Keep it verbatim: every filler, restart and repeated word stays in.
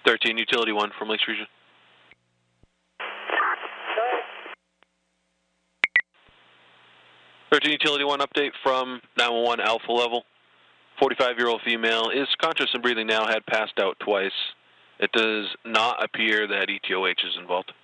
thirteen, Utility one from Lakes Region. thirteen, Utility one update from nine one one Alpha level. forty-five-year-old female is conscious and breathing now, had passed out twice. It does not appear that E T O H is involved.